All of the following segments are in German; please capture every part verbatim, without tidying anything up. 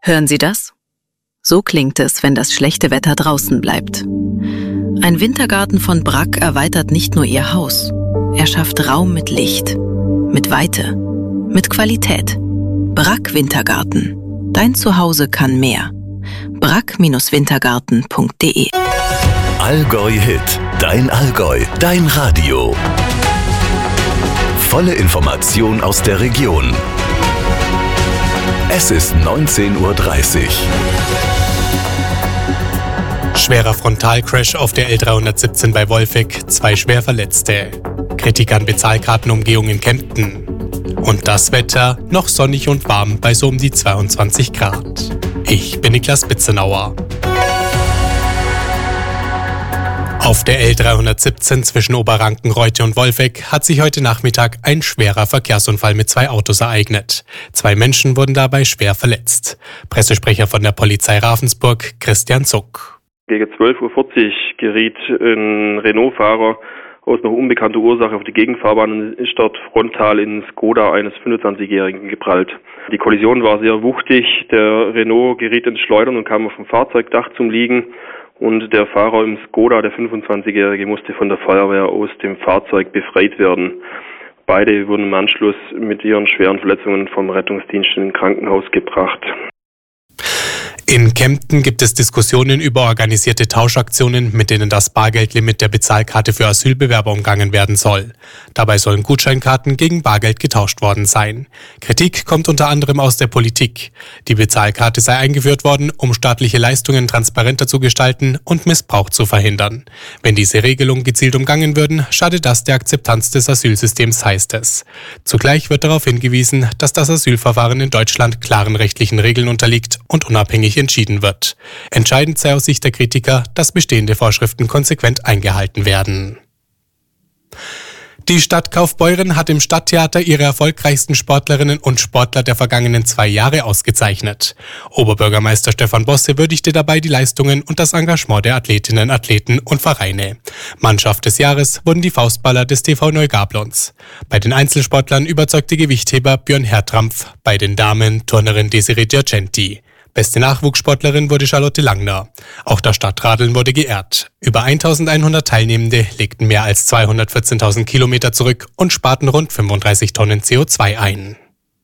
Hören Sie das? So klingt es, wenn das schlechte Wetter draußen bleibt. Ein Wintergarten von Bragg erweitert nicht nur Ihr Haus. Er schafft Raum mit Licht, mit Weite, mit Qualität. Bragg Wintergarten. Dein Zuhause kann mehr. bragg Wintergarten punkt de Allgäu Hit. Dein Allgäu. Dein Radio. Volle Information aus der Region. Es ist neunzehn Uhr dreißig. Schwerer Frontalcrash auf der L dreihundertsiebzehn bei Wolfegg, zwei schwer Verletzte. Kritik an Bezahlkartenumgehung in Kempten. Und das Wetter noch sonnig und warm bei so um die zweiundzwanzig Grad. Ich bin Niklas Bitzenauer. Auf der L dreihundertsiebzehn zwischen Oberranken-Reute und Wolfegg hat sich heute Nachmittag ein schwerer Verkehrsunfall mit zwei Autos ereignet. Zwei Menschen wurden dabei schwer verletzt. Pressesprecher von der Polizei Ravensburg, Christian Zuck. Gegen zwölf Uhr vierzig geriet ein Renault-Fahrer aus noch unbekannter Ursache auf die Gegenfahrbahn und ist dort frontal in Skoda eines fünfundzwanzigjährigen geprallt. Die Kollision war sehr wuchtig. Der Renault geriet ins Schleudern und kam auf dem Fahrzeugdach zum Liegen. Und der Fahrer im Skoda, der fünfundzwanzigjährige, musste von der Feuerwehr aus dem Fahrzeug befreit werden. Beide wurden im Anschluss mit ihren schweren Verletzungen vom Rettungsdienst in ein Krankenhaus gebracht. In Kempten gibt es Diskussionen über organisierte Tauschaktionen, mit denen das Bargeldlimit der Bezahlkarte für Asylbewerber umgangen werden soll. Dabei sollen Gutscheinkarten gegen Bargeld getauscht worden sein. Kritik kommt unter anderem aus der Politik. Die Bezahlkarte sei eingeführt worden, um staatliche Leistungen transparenter zu gestalten und Missbrauch zu verhindern. Wenn diese Regelung gezielt umgangen würden, schadet das der Akzeptanz des Asylsystems, heißt es. Zugleich wird darauf hingewiesen, dass das Asylverfahren in Deutschland klaren rechtlichen Regeln unterliegt und unabhängig entschieden wird. Entscheidend sei aus Sicht der Kritiker, dass bestehende Vorschriften konsequent eingehalten werden. Die Stadt Kaufbeuren hat im Stadttheater ihre erfolgreichsten Sportlerinnen und Sportler der vergangenen zwei Jahre ausgezeichnet. Oberbürgermeister Stefan Bosse würdigte dabei die Leistungen und das Engagement der Athletinnen, Athleten und Vereine. Mannschaft des Jahres wurden die Faustballer des T V Neugablons. Bei den Einzelsportlern überzeugte Gewichtheber Björn Hertrampf, bei den Damen Turnerin Desiree Giargenti. Beste Nachwuchssportlerin wurde Charlotte Langner. Auch das Stadtradeln wurde geehrt. Über eintausendeinhundert Teilnehmende legten mehr als zweihundertvierzehntausend Kilometer zurück und sparten rund fünfunddreißig Tonnen C O zwei ein.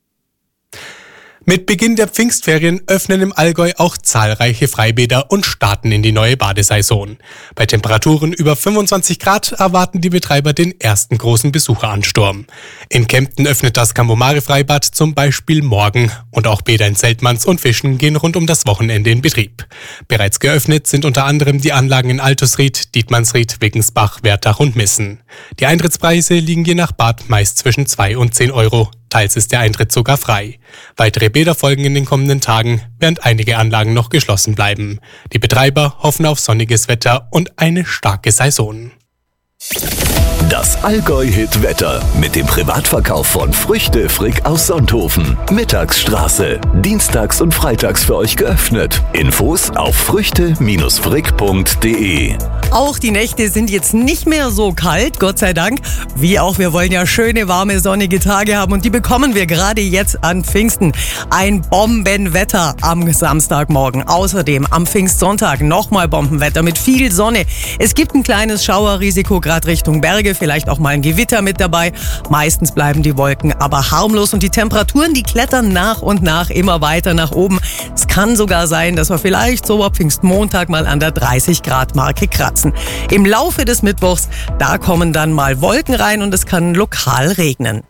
Mit Beginn der Pfingstferien öffnen im Allgäu auch zahlreiche Freibäder und starten in die neue Badesaison. Bei Temperaturen über fünfundzwanzig Grad erwarten die Betreiber den ersten großen Besucheransturm. In Kempten öffnet das Cambomare-Freibad zum Beispiel morgen und auch Bäder in Zeltmanns und Fischen gehen rund um das Wochenende in Betrieb. Bereits geöffnet sind unter anderem die Anlagen in Altusried, Dietmannsried, Wickensbach, Wertach und Missen. Die Eintrittspreise liegen je nach Bad meist zwischen zwei und zehn Euro. Teils ist der Eintritt sogar frei. Weitere Bäder folgen in den kommenden Tagen, während einige Anlagen noch geschlossen bleiben. Die Betreiber hoffen auf sonniges Wetter und eine starke Saison. Das Allgäu-Hit-Wetter mit dem Privatverkauf von Früchte Frick aus Sonthofen. Mittagsstraße. Dienstags und freitags für euch geöffnet. Infos auf früchte Frick punkt de. Auch die Nächte sind jetzt nicht mehr so kalt, Gott sei Dank. Wie auch, wir wollen ja schöne, warme, sonnige Tage haben und die bekommen wir gerade jetzt an Pfingsten. Ein Bombenwetter am Samstagmorgen. Außerdem am Pfingstsonntag nochmal Bombenwetter mit viel Sonne. Es gibt ein kleines Schauerrisiko gerade Richtung Berge, vielleicht auch mal ein Gewitter mit dabei. Meistens bleiben die Wolken aber harmlos und die Temperaturen, die klettern nach und nach immer weiter nach oben. Es kann sogar sein, dass wir vielleicht so ab Pfingstmontag mal an der dreißig Grad Marke kratzen. Im Laufe des Mittwochs, da kommen dann mal Wolken rein und es kann lokal regnen.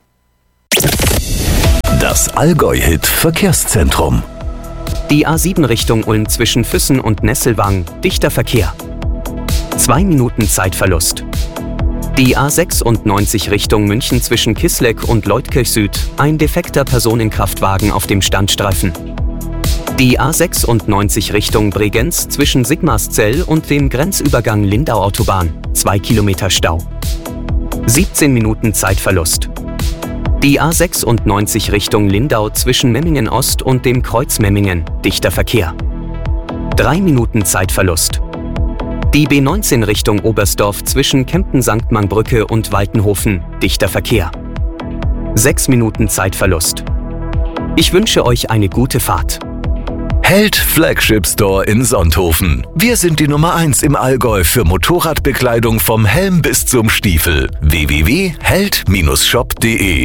Das Allgäu-Hit Verkehrszentrum. Die A sieben Richtung Ulm zwischen Füssen und Nesselwang, dichter Verkehr. Zwei Minuten Zeitverlust. Die A sechsundneunzig Richtung München zwischen Kisleck und Leutkirch Süd, ein defekter Personenkraftwagen auf dem Standstreifen. Die A sechsundneunzig Richtung Bregenz zwischen Sigmarszell und dem Grenzübergang Lindau-Autobahn, zwei Kilometer Stau. siebzehn Minuten Zeitverlust. Die A sechsundneunzig Richtung Lindau zwischen Memmingen Ost und dem Kreuz Memmingen, dichter Verkehr. drei Minuten Zeitverlust. Die B neunzehn Richtung Oberstdorf zwischen Kempten-Sankt Mangbrücke und Waltenhofen, dichter Verkehr. sechs Minuten Zeitverlust. Ich wünsche euch eine gute Fahrt. Held Flagship Store in Sonthofen. Wir sind die Nummer eins im Allgäu für Motorradbekleidung vom Helm bis zum Stiefel. w w w punkt held Bindestrich shop punkt de